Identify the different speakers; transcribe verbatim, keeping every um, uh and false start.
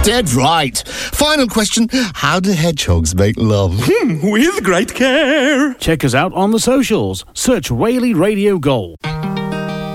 Speaker 1: Dead right. Final question. How do hedgehogs make love?
Speaker 2: With great care.
Speaker 3: Check us out on the socials. Search Whaley Radio Gold.